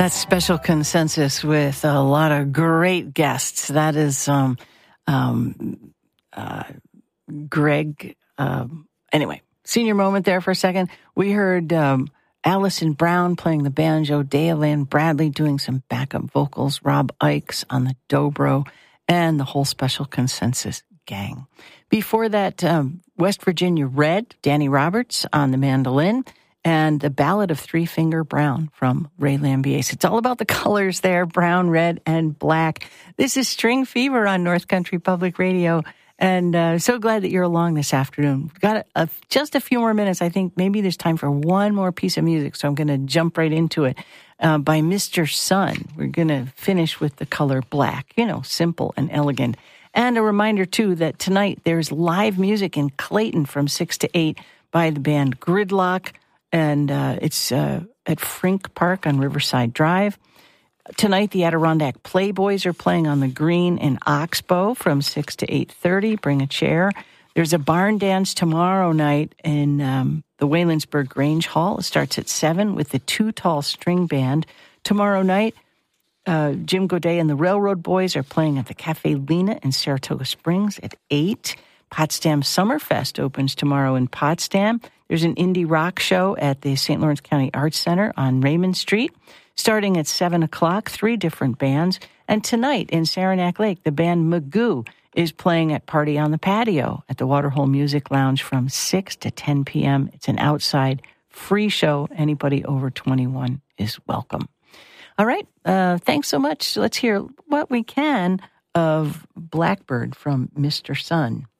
That's Special Consensus with a lot of great guests. That is Greg. Anyway, senior moment there for a second. We heard Allison Brown playing the banjo, Dayalan Bradley doing some backup vocals, Rob Ikes on the dobro, and the whole Special Consensus gang. Before that, West Virginia Red, Danny Roberts on the mandolin, and the Ballad of Three Finger Brown from Ray Lambiase. It's all about the colors there, brown, red, and black. This is String Fever on North Country Public Radio, and so glad that you're along this afternoon. We've got just a few more minutes. I think maybe there's time for one more piece of music, so I'm going to jump right into it. By Mr. Sun. We're going to finish with the color black, simple and elegant. And a reminder, too, that tonight there's live music in Clayton from 6 to 8 by the band Gridlock. And it's at Frink Park on Riverside Drive. Tonight, the Adirondack Playboys are playing on the green in Oxbow from 6 to 8:30. Bring a chair. There's a barn dance tomorrow night in the Waylandsburg Grange Hall. It starts at 7 with the Too Tall String Band. Tomorrow night, Jim Godet and the Railroad Boys are playing at the Cafe Lena in Saratoga Springs at 8. Potsdam Summerfest opens tomorrow in Potsdam. There's an indie rock show at the St. Lawrence County Arts Center on Raymond Street, starting at 7 o'clock, 3 different bands. And tonight in Saranac Lake, the band Magoo is playing at Party on the Patio at the Waterhole Music Lounge from 6 to 10 p.m. It's an outside free show. Anybody over 21 is welcome. All right, thanks so much. Let's hear what we can of Blackbird from Mr. Sun.